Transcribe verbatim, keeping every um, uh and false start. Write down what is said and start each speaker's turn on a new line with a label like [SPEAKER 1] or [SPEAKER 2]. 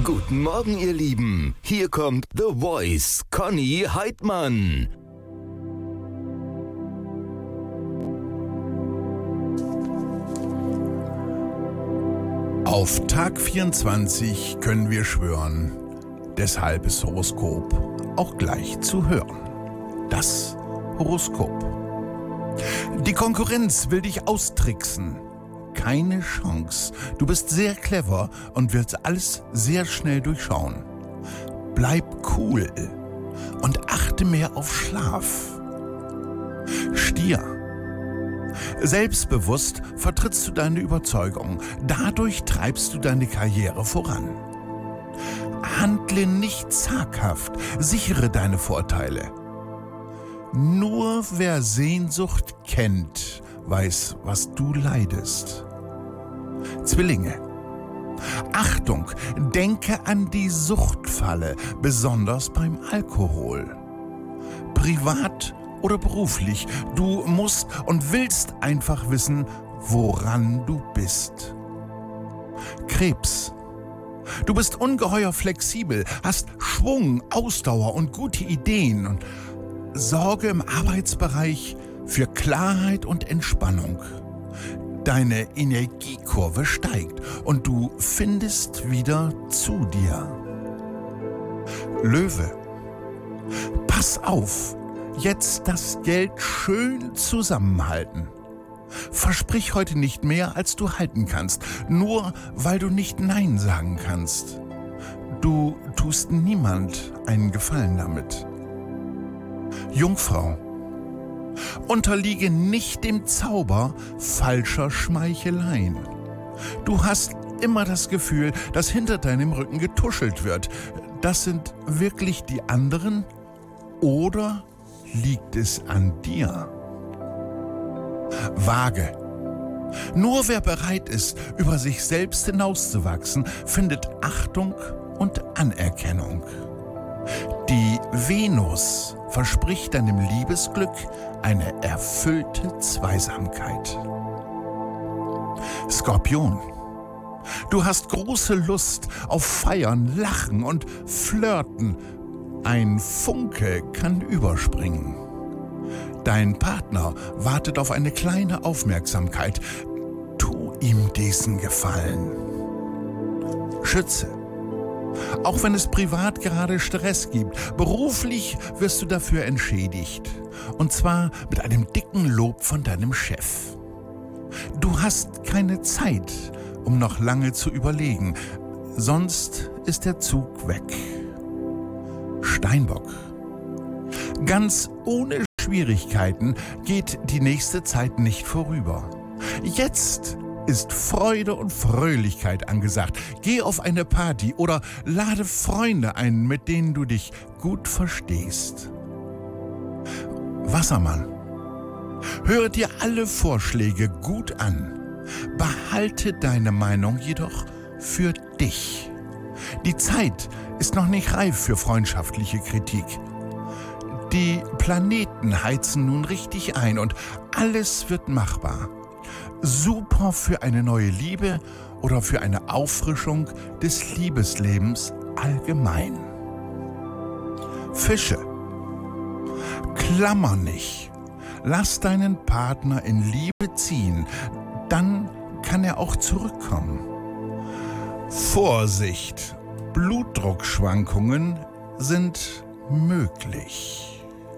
[SPEAKER 1] Guten Morgen, ihr Lieben. Hier kommt The Voice, Conny Heidmann.
[SPEAKER 2] Auf Tag vierundzwanzig können wir schwören, deshalb ist Horoskop auch gleich zu hören. Das Horoskop. Die Konkurrenz will dich austricksen. Keine Chance. Du bist sehr clever und willst alles sehr schnell durchschauen. Bleib cool und achte mehr auf Schlaf. Stier. Selbstbewusst vertrittst du deine Überzeugung. Dadurch treibst du deine Karriere voran. Handle nicht zaghaft, sichere deine Vorteile. Nur wer Sehnsucht kennt, weiß, was du leidest. Zwillinge. Achtung, denke an die Suchtfalle, besonders beim Alkohol. Privat oder beruflich, du musst und willst einfach wissen, woran du bist. Krebs. Du bist ungeheuer flexibel, hast Schwung, Ausdauer und gute Ideen und sorge im Arbeitsbereich für Klarheit und Entspannung. Deine Energiekurve steigt und du findest wieder zu dir. Löwe. Pass auf, jetzt das Geld schön zusammenhalten. Versprich heute nicht mehr, als du halten kannst, nur weil du nicht Nein sagen kannst. Du tust niemand einen Gefallen damit. Jungfrau. Unterliege nicht dem Zauber falscher Schmeicheleien. Du hast immer das Gefühl, dass hinter deinem Rücken getuschelt wird. Das sind wirklich die anderen oder liegt es an dir? Waage. Nur wer bereit ist, über sich selbst hinauszuwachsen, findet Achtung und Anerkennung. Die Venus verspricht deinem Liebesglück eine erfüllte Zweisamkeit. Skorpion. Du hast große Lust auf Feiern, Lachen und Flirten. Ein Funke kann überspringen. Dein Partner wartet auf eine kleine Aufmerksamkeit. Tu ihm diesen Gefallen. Schütze. Auch wenn es privat gerade Stress gibt, beruflich wirst du dafür entschädigt. Und zwar mit einem dicken Lob von deinem Chef. Du hast keine Zeit, um noch lange zu überlegen, sonst ist der Zug weg. Steinbock. Ganz ohne Schwierigkeiten geht die nächste Zeit nicht vorüber. Jetzt ist Freude und Fröhlichkeit angesagt. Geh auf eine Party oder lade Freunde ein, mit denen du dich gut verstehst. Wassermann. Höre dir alle Vorschläge gut an. Behalte deine Meinung jedoch für dich. Die Zeit ist noch nicht reif für freundschaftliche Kritik. Die Planeten heizen nun richtig ein und alles wird machbar. Super für eine neue Liebe oder für eine Auffrischung des Liebeslebens allgemein. Fische. Klammer nicht. Lass deinen Partner in Liebe ziehen, dann kann er auch zurückkommen. Vorsicht, Blutdruckschwankungen sind möglich.